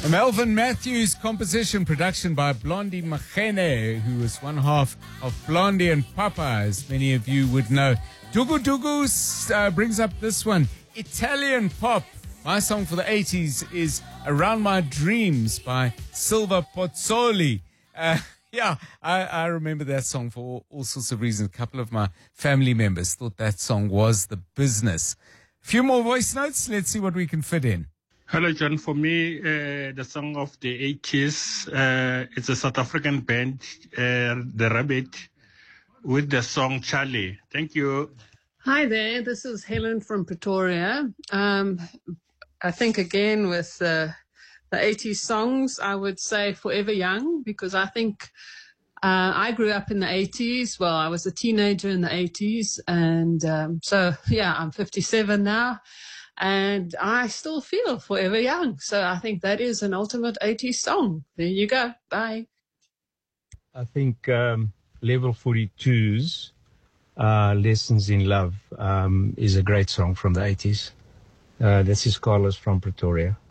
A Melvin Matthews composition, production by Blondie Machene, who was one half of Blondie and Papa, as many of you would know. Dugu Dugu brings up this one, Italian pop. My song for the 80s is Around My Dreams by Silva Pozzoli. I remember that song for all sorts of reasons. A couple of my family members thought that song was the business. A few more voice notes. Let's see what we can fit in. Hello, John. For me, the song of the 80s, it's a South African band, The Rabbit, with the song Charlie. Thank you. Hi there. This is Helen from Pretoria. I think, again, with the 80s songs, I would say Forever Young, because I think I grew up in the 80s. Well, I was a teenager in the 80s. And I'm 57 now. And I still feel forever young. So I think that is an ultimate 80s song. There you go. Bye. I think Level 42's Lessons in Love is a great song from the 80s. This is Carlos from Pretoria.